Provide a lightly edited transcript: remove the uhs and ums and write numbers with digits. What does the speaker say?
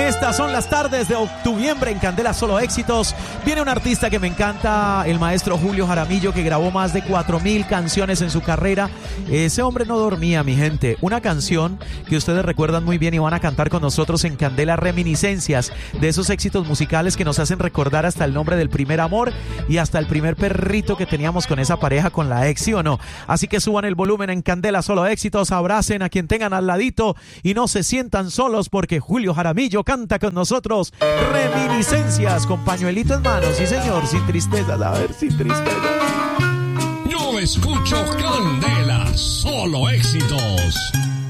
Estas son las tardes de octubre en Candela Solo Éxitos. Viene un artista que me encanta, el maestro Julio Jaramillo, que grabó más de 4,000 canciones en su carrera. Ese hombre no dormía, mi gente. Una canción que ustedes recuerdan muy bien y van a cantar con nosotros en Candela, reminiscencias de esos éxitos musicales que nos hacen recordar hasta el nombre del primer amor y hasta el primer perrito que teníamos con esa pareja, con la ex, ¿sí o no? Así que suban el volumen en Candela Solo Éxitos, abracen a quien tengan al ladito y no se sientan solos, porque Julio Jaramillo canta con nosotros reminiscencias con pañuelito en mano. Sí, señor, sin tristeza, a ver, sin tristeza. Yo escucho Candela Solo Éxitos.